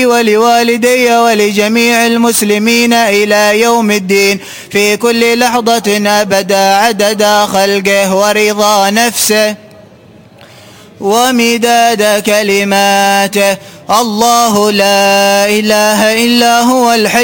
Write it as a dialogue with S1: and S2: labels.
S1: ولوالدي ولجميع المسلمين إلى يوم الدين في كل لحظة أبدا عدد خلقه ورضا نفسه ومداد كلماته. الله لا إله إلا هو الحي